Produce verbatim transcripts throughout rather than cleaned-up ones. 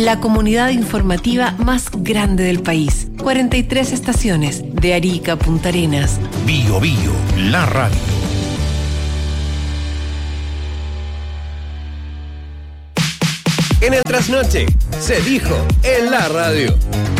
la comunidad informativa más grande del país. cuarenta y tres estaciones, de Arica a Punta Arenas. Bio Bio, la radio. En el trasnoche, se dijo en la radio.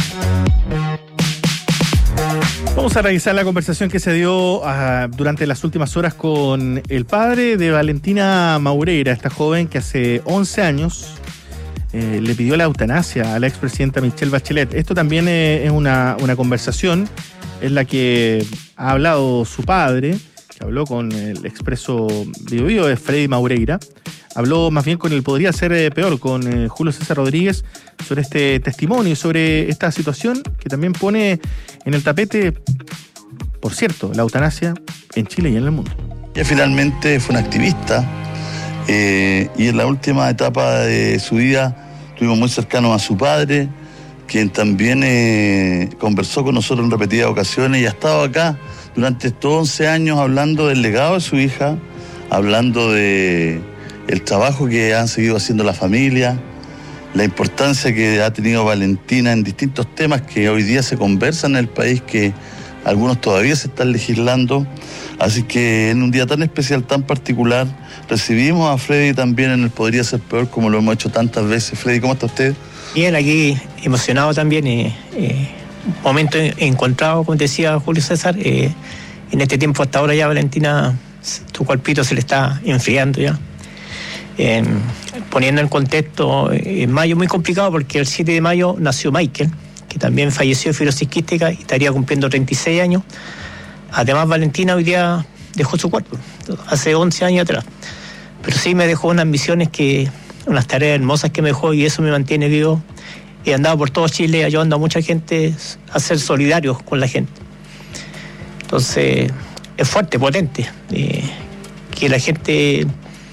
Vamos a revisar la conversación que se dio uh, durante las últimas horas con el padre de Valentina Maureira, esta joven que hace once años eh, le pidió la eutanasia a la expresidenta Michelle Bachelet. Esto también eh, es una, una conversación en la que ha hablado su padre, que habló con el expreso Bio Bio de Freddy Maureira. Habló más bien con el Podría Ser eh, Peor, con eh, Julio César Rodríguez, sobre este testimonio y sobre esta situación que también pone en el tapete, por cierto, la eutanasia en Chile y en el mundo. Ella finalmente fue una activista eh, y en la última etapa de su vida estuvimos muy cercanos a su padre, quien también eh, conversó con nosotros en repetidas ocasiones y ha estado acá durante estos once años hablando del legado de su hija, hablando de el trabajo que han seguido haciendo la familia, la importancia que ha tenido Valentina en distintos temas que hoy día se conversan en el país, que algunos todavía se están legislando. Así que en un día tan especial, tan particular, recibimos a Freddy también en el Podría Ser Peor, como lo hemos hecho tantas veces. Freddy, ¿cómo está usted? Bien, aquí emocionado también, eh, eh, un momento encontrado, como decía Julio César, eh, en este tiempo hasta ahora ya Valentina, tu cuerpito se le está enfriando ya. Eh, poniendo en contexto, en mayo muy complicado porque el siete de mayo nació Michael, que también falleció de fibrosis quística y estaría cumpliendo treinta y seis años. Además, Valentina hoy día dejó su cuerpo, hace once años atrás. Pero sí me dejó unas misiones, que, unas tareas hermosas que me dejó, y eso me mantiene vivo. He andado por todo Chile ayudando a mucha gente a ser solidarios con la gente. Entonces, es fuerte, potente, eh, que la gente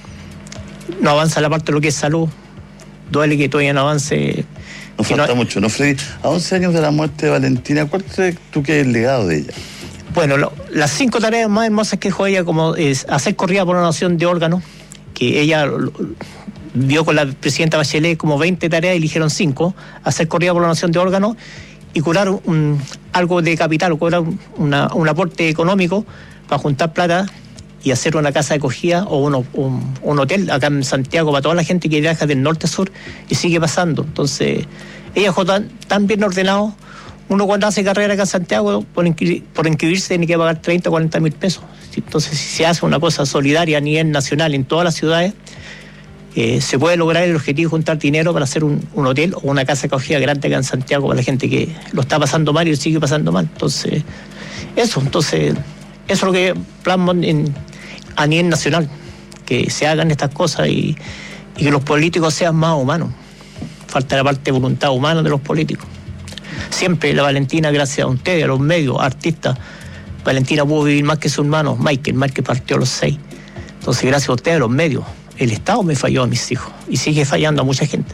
no avanza la parte de lo que es salud. Duele que todavía no avance. Nos falta no... mucho, ¿no, Freddy? A once años de la muerte de Valentina, ¿cuál crees tú que es el legado de ella? Bueno, lo, las cinco tareas más hermosas que dejó ella, como es hacer corrida por una donación de órganos, que ella lo, vio con la presidenta Bachelet como veinte tareas y eligieron cinco, hacer corrida por una donación de órganos y curar un, algo de capital, o cobrar una, un aporte económico para juntar plata y hacer una casa de acogida o uno, un, un hotel acá en Santiago para toda la gente que viaja del norte a sur, y sigue pasando. Entonces, ella fue tan, tan bien ordenado. Uno cuando hace carrera acá en Santiago, por, inscri- por inscribirse tiene que pagar treinta, cuarenta mil pesos. Entonces, si se hace una cosa solidaria a nivel nacional en todas las ciudades, eh, se puede lograr el objetivo de juntar dinero para hacer un, un hotel o una casa de acogida grande acá en Santiago para la gente que lo está pasando mal y lo sigue pasando mal. Entonces, eso, entonces... Eso es lo que plasmo en, a nivel nacional, que se hagan estas cosas y, y que los políticos sean más humanos. Falta la parte de voluntad humana de los políticos. Siempre la Valentina, gracias a ustedes, a los medios, artistas, Valentina pudo vivir más que su hermano Michael, Michael partió a los seis. Entonces, gracias a ustedes, a los medios, el Estado me falló a mis hijos y sigue fallando a mucha gente.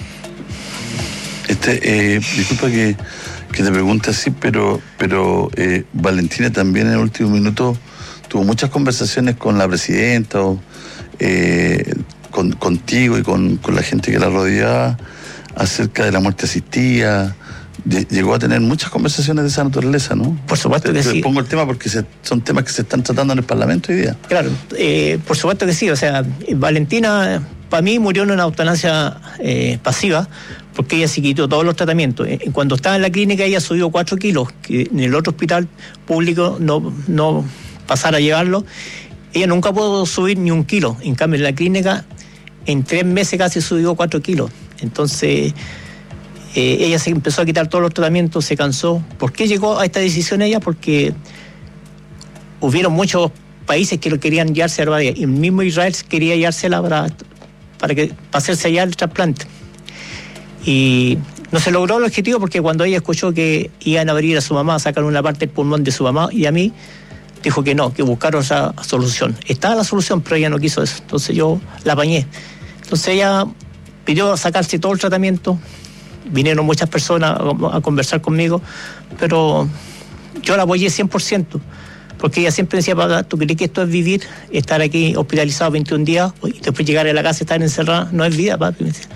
Este, eh, disculpa que, que te pregunte así, pero, pero eh, Valentina también en el último minuto tuvo muchas conversaciones con la presidenta, o, eh, con, contigo y con, con la gente que la rodeaba acerca de la muerte asistida. Llegó a tener muchas conversaciones de esa naturaleza, ¿no? Por supuesto que te, te sí. Pongo el tema porque se, son temas que se están tratando en el Parlamento hoy día. Claro, eh, por supuesto que sí. O sea, Valentina, para mí, murió en una eutanasia eh, pasiva, porque ella se quitó todos los tratamientos. Cuando estaba en la clínica, ella subió cuatro kilos, que en el otro hospital público no, no pasara a llevarlo. Ella nunca pudo subir ni un kilo. En cambio, en la clínica, en tres meses casi subió cuatro kilos. Entonces, eh, ella se empezó a quitar todos los tratamientos, se cansó. ¿Por qué llegó a esta decisión ella? Porque hubieron muchos países que lo querían llevarse a la y el mismo Israel quería llevársela para, para, que, para hacerse allá el trasplante. Y no se logró el objetivo porque cuando ella escuchó que iban a abrir a su mamá, a sacar una parte del pulmón de su mamá y a mí, dijo que no, que buscaron esa solución. Estaba la solución, pero ella no quiso eso. Entonces yo la apañé. Entonces ella pidió sacarse todo el tratamiento. Vinieron muchas personas a, a conversar conmigo, pero yo la apoyé cien por ciento. Porque ella siempre decía, papá, ¿tú crees que esto es vivir? Estar aquí hospitalizado veintiún días y después llegar a la casa y estar encerrada, no es vida, papi.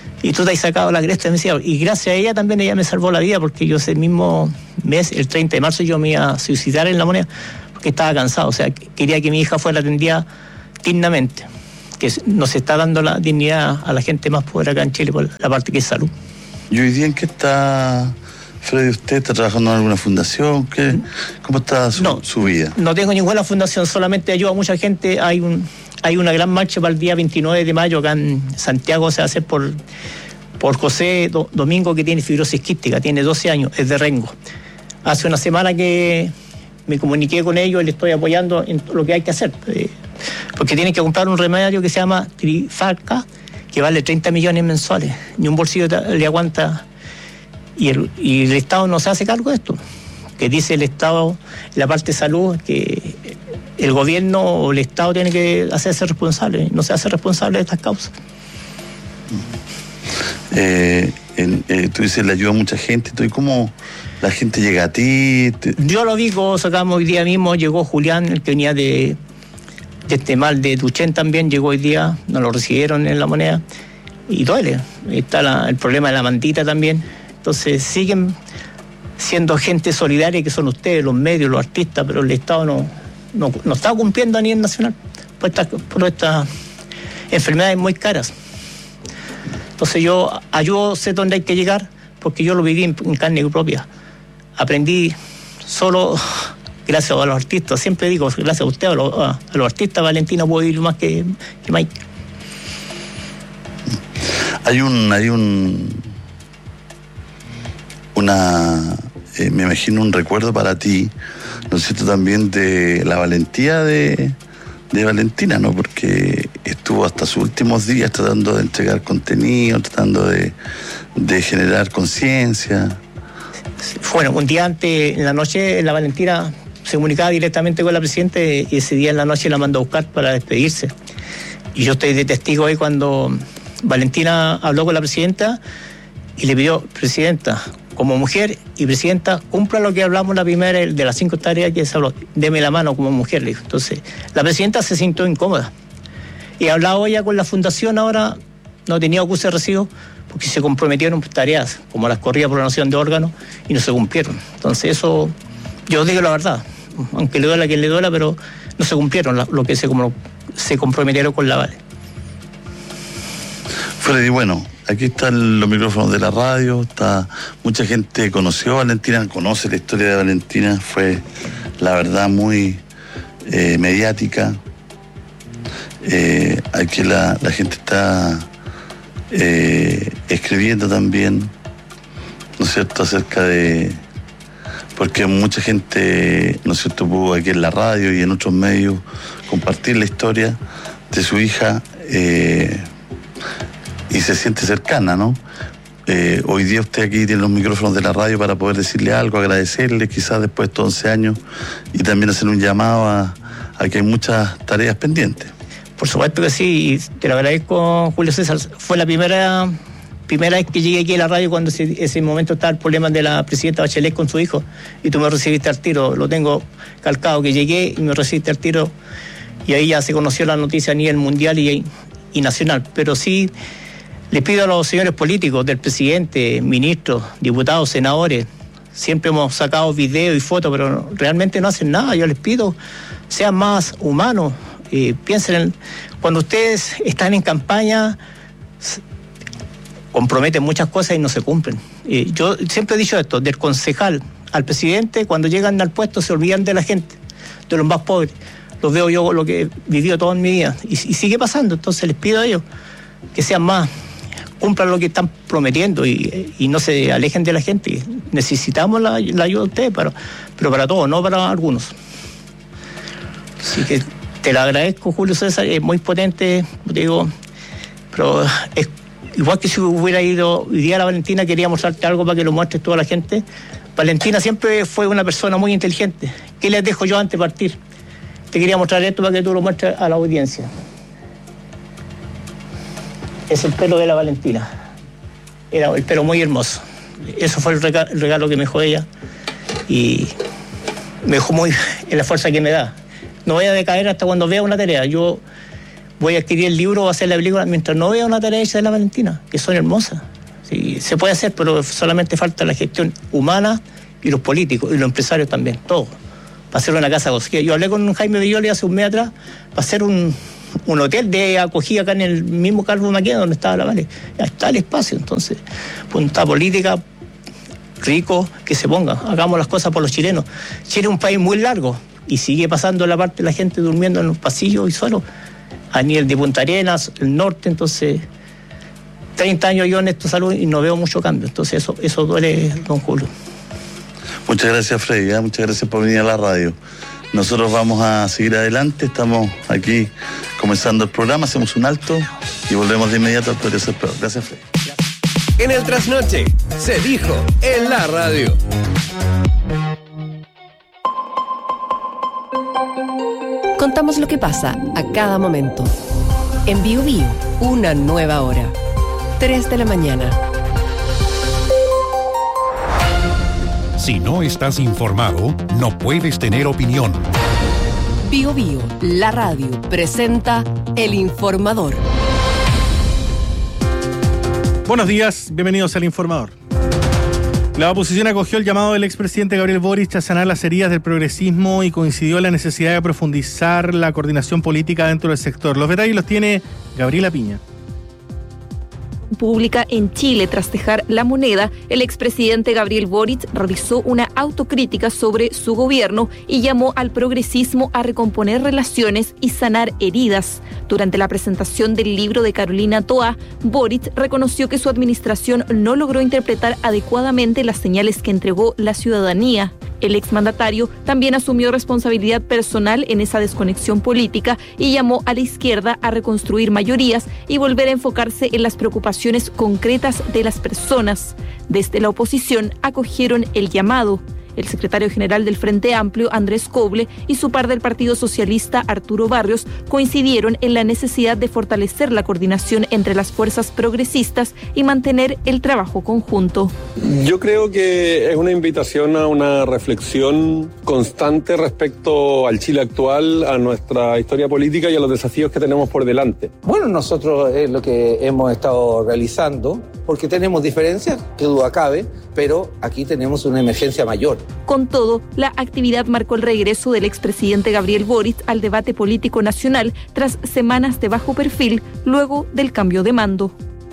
y tú te has sacado la cresta, me decía, y gracias a ella también ella me salvó la vida, porque yo ese mismo mes, el treinta de marzo, yo me iba a suicidar en La Moneda, porque estaba cansado, o sea, quería que mi hija fuera atendida dignamente, que nos está dando la dignidad a la gente más pobre acá en Chile por la parte que es salud. ¿Y hoy día en qué está, Freddy, usted? ¿Está trabajando en alguna fundación? ¿Qué, ¿Cómo está su, no, su vida? No tengo ninguna fundación, solamente ayudo a mucha gente. Hay un hay una gran marcha para el día veintinueve de mayo acá en Santiago, se va a hacer por, por José Do, Domingo, que tiene fibrosis quística, tiene doce años, es de Rengo. Hace una semana que me comuniqué con ellos y les estoy apoyando en lo que hay que hacer, eh, porque tienen que comprar un remedio que se llama Trifalca, que vale treinta millones mensuales, ni un bolsillo le aguanta, y el, y el Estado no se hace cargo de esto, que dice el Estado, la parte de salud, que el gobierno o el Estado tiene que hacerse responsable, no se hace responsable de estas causas. Eh, en, eh, tú dices, le ayuda a mucha gente, ¿y cómo la gente llega a ti? Te... Yo lo vi, sacamos hoy día mismo, llegó Julián, el que venía de, de este mal de Duchén también, llegó hoy día, nos lo recibieron en La Moneda, y duele, está la, el problema de la mantita también, entonces siguen siendo gente solidaria, que son ustedes, los medios, los artistas, pero el Estado no... No, no está cumpliendo a nivel nacional por estas por estas enfermedades muy caras. Entonces yo ayudo, sé dónde hay que llegar, porque yo lo viví en, en carne propia. Aprendí solo gracias a los artistas. Siempre digo, gracias a usted, a los, a, a los artistas, Valentina puede vivir más que, que Mike. Hay un, hay un, una, eh, me imagino un recuerdo para ti, ¿no es cierto?, también de la valentía de, de Valentina, ¿no? Porque estuvo hasta sus últimos días tratando de entregar contenido, tratando de, de generar conciencia. Bueno, un día antes, en la noche, la Valentina se comunicaba directamente con la presidenta y ese día en la noche la mandó a buscar para despedirse. Y yo estoy de testigo ahí cuando Valentina habló con la presidenta y le pidió, presidenta, como mujer y presidenta, cumpla lo que hablamos la primera de las cinco tareas que se habló, deme la mano como mujer, le dijo. Entonces, la presidenta se sintió incómoda. Y hablaba ella con la fundación, ahora no tenía acuse de recibo, porque se comprometieron tareas, como las corridas por donación de órganos, y no se cumplieron. Entonces, eso, yo digo la verdad, aunque le duela a quien le duela, pero no se cumplieron lo que se, como, se comprometieron con la Vale. Freddy, bueno, aquí están los micrófonos de la radio, está mucha gente conoció a Valentina, conoce la historia de Valentina, fue la verdad muy eh, mediática. Eh, aquí la, la gente está eh, escribiendo también, ¿no es cierto?, acerca de, porque mucha gente, ¿no es cierto?, pudo aquí en la radio y en otros medios compartir la historia de su hija, eh, y se siente cercana, ¿no? Eh, hoy día usted aquí tiene los micrófonos de la radio para poder decirle algo, agradecerle quizás después de estos once años y también hacer un llamado a, a que hay muchas tareas pendientes. Por supuesto que sí, y te lo agradezco, Julio César. Fue la primera primera vez que llegué aquí a la radio cuando ese, ese momento estaba el problema de la presidenta Bachelet con su hijo y tú me recibiste al tiro, lo tengo calcado, que llegué y me recibiste al tiro y ahí ya se conoció la noticia a nivel mundial y, y nacional, pero sí les pido a los señores políticos, del presidente, ministros, diputados, senadores, siempre hemos sacado videos y fotos, pero realmente no hacen nada. Yo les pido, sean más humanos, eh, piensen en, cuando ustedes están en campaña, comprometen muchas cosas y no se cumplen. Eh, yo siempre he dicho esto, del concejal al presidente, cuando llegan al puesto se olvidan de la gente, de los más pobres. Los veo yo, lo que he vivido toda mi vida, y, y sigue pasando. Entonces les pido a ellos que sean más, cumplan lo que están prometiendo y, y no se alejen de la gente. Necesitamos la, la ayuda de ustedes, pero, pero para todos, no para algunos. Así que te lo agradezco, Julio César, es muy potente, digo, pero es igual que si hubiera ido hoy día a la Valentina, quería mostrarte algo para que lo muestres toda la gente. Valentina siempre fue una persona muy inteligente. ¿Qué les dejo yo antes de partir? Te quería mostrar esto para que tú lo muestres a la audiencia. Es el pelo de la Valentina. Era el pelo muy hermoso. Eso fue el regalo, el regalo que me dejó ella. Y me dejó muy en la fuerza que me da. No voy a decaer hasta cuando vea una tarea. Yo, voy a adquirir el libro o hacer la película mientras no vea una tarea hecha de la Valentina, que son hermosas. Sí, se puede hacer, pero solamente falta la gestión humana y los políticos y los empresarios también, todos, para hacer una casa acogida. Yo hablé con Jaime Villoli hace un mes atrás para hacer un, un hotel de acogida acá en el mismo Carlos Maquena donde estaba la Vale. Ya está el espacio, entonces, voluntad política, rico, que se ponga, hagamos las cosas por los chilenos. Chile es un país muy largo y sigue pasando la parte de la gente durmiendo en los pasillos y solo, a nivel de Punta Arenas, el norte, entonces... treinta años yo en esta salud y no veo mucho cambio, entonces eso, eso duele, don Julio. Muchas gracias, Freddy, ¿eh? Muchas gracias por venir a la radio. Nosotros vamos a seguir adelante, estamos aquí comenzando el programa, hacemos un alto y volvemos de inmediato al Podría Ser Peor. Gracias, Freddy. En el trasnoche, se dijo en la radio. Contamos lo que pasa a cada momento. En Bio Bio, una nueva hora. tres de la mañana. Si no estás informado, no puedes tener opinión. Bio Bio, la radio, presenta El Informador. Buenos días, bienvenidos al Informador. La oposición acogió el llamado del expresidente Gabriel Boric a sanar las heridas del progresismo y coincidió en la necesidad de profundizar la coordinación política dentro del sector. Los detalles los tiene Gabriela Piña. Pública en Chile. Tras dejar la moneda, el expresidente Gabriel Boric realizó una autocrítica sobre su gobierno y llamó al progresismo a recomponer relaciones y sanar heridas. Durante la presentación del libro de Carolina Toá, Boric reconoció que su administración no logró interpretar adecuadamente las señales que entregó la ciudadanía. El exmandatario también asumió responsabilidad personal en esa desconexión política y llamó a la izquierda a reconstruir mayorías y volver a enfocarse en las preocupaciones concretas de las personas. Desde la oposición acogieron el llamado. El secretario general del Frente Amplio, Andrés Coble, y su par del Partido Socialista, Arturo Barrios, coincidieron en la necesidad de fortalecer la coordinación entre las fuerzas progresistas y mantener el trabajo conjunto. Yo creo que es una invitación a una reflexión constante respecto al Chile actual, a nuestra historia política y a los desafíos que tenemos por delante. Bueno, nosotros es lo que hemos estado realizando, porque tenemos diferencias, que duda cabe, pero aquí tenemos una emergencia mayor. Con todo, la actividad marcó el regreso del expresidente Gabriel Boric al debate político nacional tras semanas de bajo perfil luego del cambio de mando.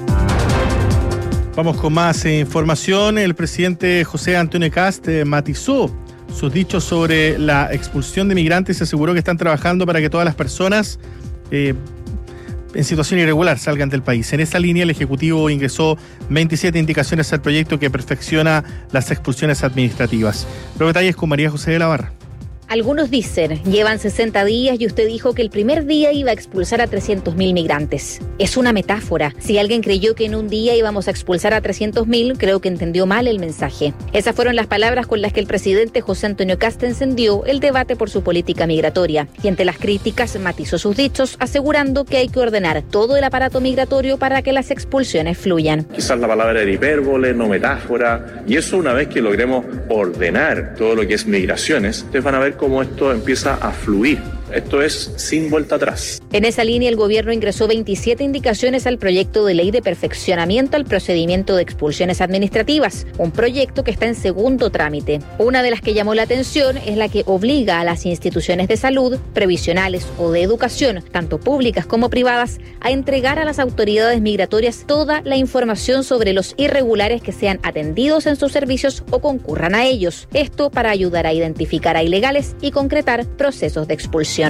Vamos con más eh, información. El presidente José Antonio Kast eh, matizó sus dichos sobre la expulsión de migrantes y aseguró que están trabajando para que todas las personas eh, en situación irregular salgan del país. En esa línea, el Ejecutivo ingresó veintisiete indicaciones al proyecto que perfecciona las expulsiones administrativas. Los detalles con María José de la Barra. Algunos dicen, llevan sesenta días y usted dijo que el primer día iba a expulsar a trescientos mil migrantes. Es una metáfora. Si alguien creyó que en un día íbamos a expulsar a trescientos mil, creo que entendió mal el mensaje. Esas fueron las palabras con las que el presidente José Antonio Kast encendió el debate por su política migratoria. Y ante las críticas matizó sus dichos, asegurando que hay que ordenar todo el aparato migratorio para que las expulsiones fluyan. Quizás la palabra era hipérbole, no metáfora. Y eso, una vez que logremos ordenar todo lo que es migraciones, ustedes van a ver cómo esto empieza a fluir. Esto es sin vuelta atrás. En esa línea, el gobierno ingresó veintisiete indicaciones al proyecto de ley de perfeccionamiento al procedimiento de expulsiones administrativas, un proyecto que está en segundo trámite. Una de las que llamó la atención es la que obliga a las instituciones de salud, previsionales o de educación, tanto públicas como privadas, a entregar a las autoridades migratorias toda la información sobre los irregulares que sean atendidos en sus servicios o concurran a ellos. Esto para ayudar a identificar a ilegales y concretar procesos de expulsión.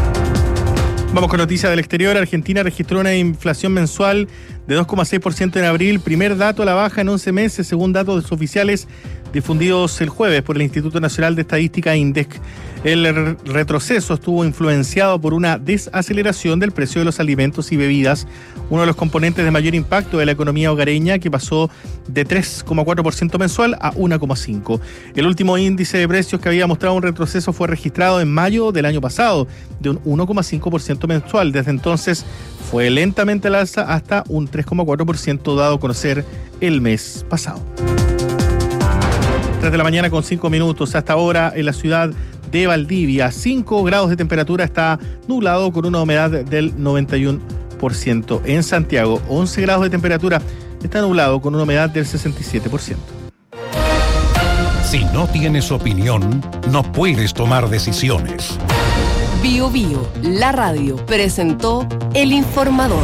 Vamos con noticias del exterior. Argentina registró una inflación mensual de dos coma seis por ciento en abril, primer dato a la baja en once meses, según datos oficiales difundidos el jueves por el Instituto Nacional de Estadística INDEC. El retroceso estuvo influenciado por una desaceleración del precio de los alimentos y bebidas, uno de los componentes de mayor impacto de la economía hogareña, que pasó de tres coma cuatro por ciento mensual a uno coma cinco por ciento. El último índice de precios que había mostrado un retroceso fue registrado en mayo del año pasado, de un uno coma cinco por ciento mensual. Desde entonces fue lentamente al alza hasta un tres coma cuatro por ciento dado a conocer el mes pasado. tres de la mañana con cinco minutos. Hasta ahora en la ciudad de Valdivia. cinco grados de temperatura, está nublado con una humedad del noventa y uno por ciento. En Santiago, once grados de temperatura, está nublado con una humedad del sesenta y siete por ciento. Si no tienes opinión, no puedes tomar decisiones. Bio Bio, la radio, presentó El Informador.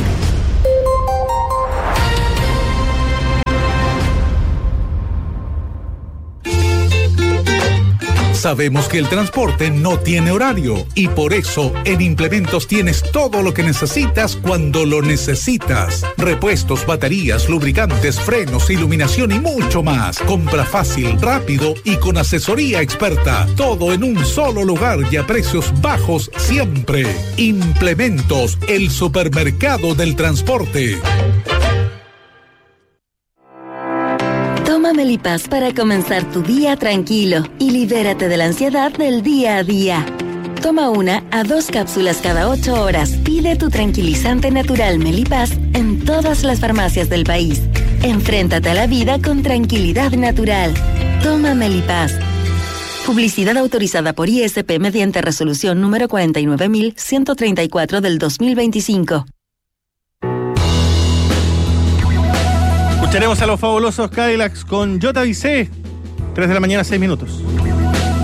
Sabemos que el transporte no tiene horario y por eso en Implementos tienes todo lo que necesitas cuando lo necesitas. Repuestos, baterías, lubricantes, frenos, iluminación y mucho más. Compra fácil, rápido y con asesoría experta. Todo en un solo lugar y a precios bajos siempre. Implementos, el supermercado del transporte. Toma Melipaz para comenzar tu día tranquilo y libérate de la ansiedad del día a día. Toma una a dos cápsulas cada ocho horas. Pide tu tranquilizante natural Melipaz en todas las farmacias del país. Enfréntate a la vida con tranquilidad natural. Toma Melipaz. Publicidad autorizada por I S P mediante resolución número cuarenta y nueve mil ciento treinta y cuatro del dos mil veinticinco. Escucharemos a los fabulosos Cadillacs con Yo Te Avisé. tres de la mañana, seis minutos.